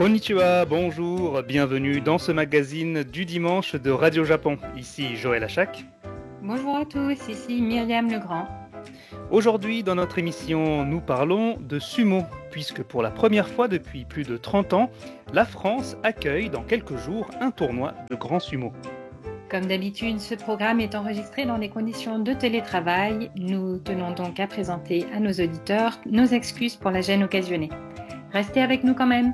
Konnichiwa, bonjour, bienvenue dans ce magazine du dimanche de Radio Japon. Ici Joël Achak. Bonjour à tous, ici Myriam Legrand. Aujourd'hui, dans notre émission, nous parlons de sumo, puisque pour la première fois depuis plus de 30 ans, la France accueille dans quelques jours un tournoi de grand sumo. Comme d'habitude, ce programme est enregistré dans des conditions de télétravail. Nous tenons donc à présenter à nos auditeurs nos excuses pour la gêne occasionnée. Restez avec nous quand même.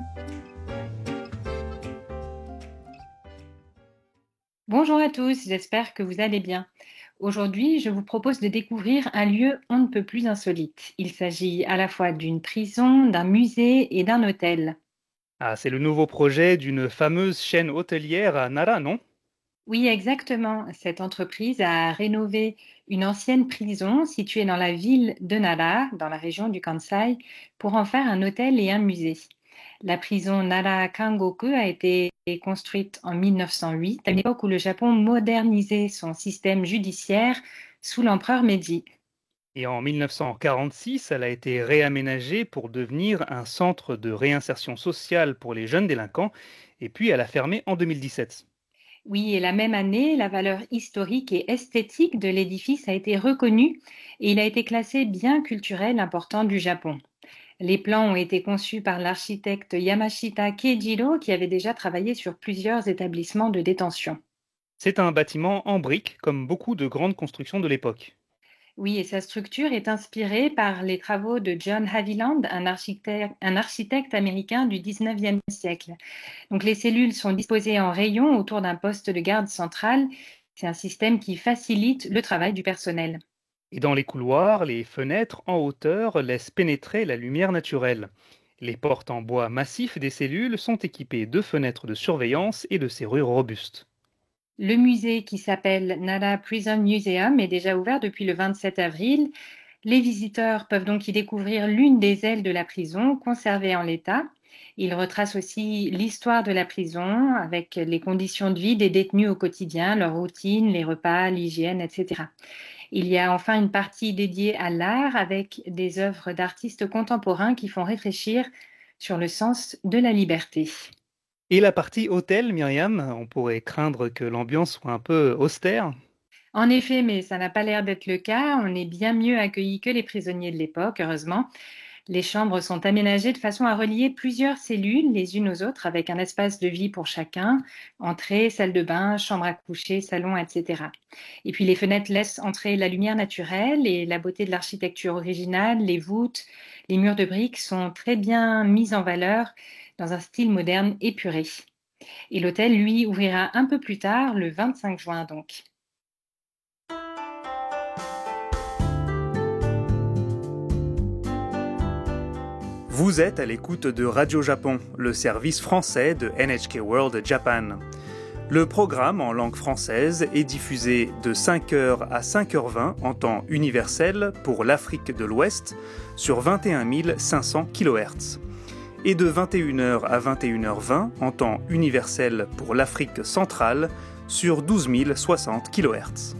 Bonjour à tous, j'espère que vous allez bien. Aujourd'hui, je vous propose de découvrir un lieu on ne peut plus insolite. Il s'agit à la fois d'une prison, d'un musée et d'un hôtel. Ah, c'est le nouveau projet d'une fameuse chaîne hôtelière à Nara, non ? Oui, exactement. Cette entreprise a rénové une ancienne prison située dans la ville de Nara, dans la région du Kansai, pour en faire un hôtel et un musée. La prison Nara Kangoku a été construite en 1908, à l'époque où le Japon modernisait son système judiciaire sous l'empereur Meiji. Et en 1946, elle a été réaménagée pour devenir un centre de réinsertion sociale pour les jeunes délinquants, et puis elle a fermé en 2017. Oui, et la même année, la valeur historique et esthétique de l'édifice a été reconnue et il a été classé bien culturel important du Japon. Les plans ont été conçus par l'architecte Yamashita Keijiro qui avait déjà travaillé sur plusieurs établissements de détention. C'est un bâtiment en briques, comme beaucoup de grandes constructions de l'époque. Oui, et sa structure est inspirée par les travaux de John Haviland, un architecte américain du 19e siècle. Donc les cellules sont disposées en rayons autour d'un poste de garde central. C'est un système qui facilite le travail du personnel. Et dans les couloirs, les fenêtres en hauteur laissent pénétrer la lumière naturelle. Les portes en bois massif des cellules sont équipées de fenêtres de surveillance et de serrures robustes. Le musée qui s'appelle Nara Prison Museum est déjà ouvert depuis le 27 avril. Les visiteurs peuvent donc y découvrir l'une des ailes de la prison conservée en l'état. Il retrace aussi l'histoire de la prison avec les conditions de vie des détenus au quotidien, leur routine, les repas, l'hygiène, etc. Il y a enfin une partie dédiée à l'art avec des œuvres d'artistes contemporains qui font réfléchir sur le sens de la liberté. Et la partie hôtel, Myriam, on pourrait craindre que l'ambiance soit un peu austère. En effet, mais ça n'a pas l'air d'être le cas. On est bien mieux accueillis que les prisonniers de l'époque, heureusement. Les chambres sont aménagées de façon à relier plusieurs cellules les unes aux autres avec un espace de vie pour chacun, entrée, salle de bain, chambre à coucher, salon, etc. Et puis les fenêtres laissent entrer la lumière naturelle et la beauté de l'architecture originale, les voûtes, les murs de briques sont très bien mis en valeur dans un style moderne épuré. Et l'hôtel, lui, ouvrira un peu plus tard, le 25 juin donc. Vous êtes à l'écoute de Radio Japon, le service français de NHK World Japan. Le programme en langue française est diffusé de 5h à 5h20 en temps universel pour l'Afrique de l'Ouest sur 21 500 kHz et de 21h à 21h20 en temps universel pour l'Afrique centrale sur 12 060 kHz.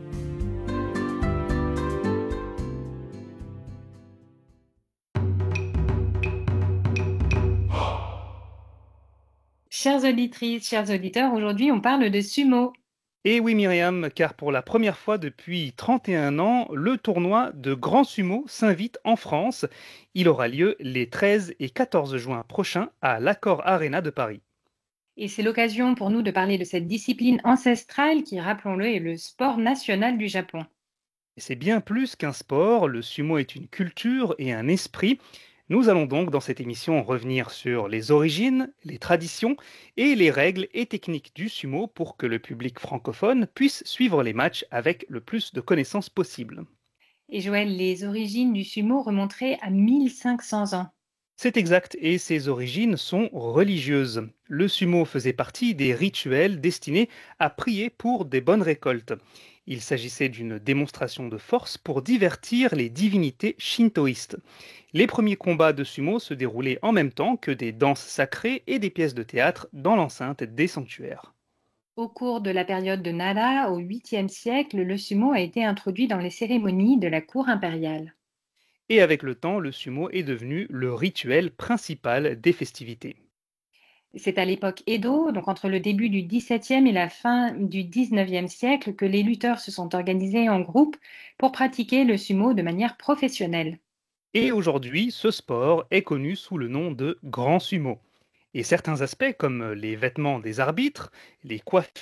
Chères auditrices, chers auditeurs, aujourd'hui on parle de sumo. Et oui Myriam, car pour la première fois depuis 31 ans, le tournoi de Grand Sumo s'invite en France. Il aura lieu les 13 et 14 juin prochains à l'Accor Arena de Paris. Et c'est l'occasion pour nous de parler de cette discipline ancestrale qui, rappelons-le, est le sport national du Japon. Et c'est bien plus qu'un sport, le sumo est une culture et un esprit. Nous allons donc dans cette émission revenir sur les origines, les traditions et les règles et techniques du sumo pour que le public francophone puisse suivre les matchs avec le plus de connaissances possible. Et Joël, les origines du sumo remonteraient à 1500 ans. C'est exact et ses origines sont religieuses. Le sumo faisait partie des rituels destinés à prier pour des bonnes récoltes. Il s'agissait d'une démonstration de force pour divertir les divinités shintoïstes. Les premiers combats de sumo se déroulaient en même temps que des danses sacrées et des pièces de théâtre dans l'enceinte des sanctuaires. Au cours de la période de Nara, au 8e siècle, le sumo a été introduit dans les cérémonies de la cour impériale. Et avec le temps, le sumo est devenu le rituel principal des festivités. C'est à l'époque Edo, donc entre le début du XVIIe et la fin du XIXe siècle, que les lutteurs se sont organisés en groupe pour pratiquer le sumo de manière professionnelle. Et aujourd'hui, ce sport est connu sous le nom de grand sumo. Et certains aspects, comme les vêtements des arbitres, les coiffures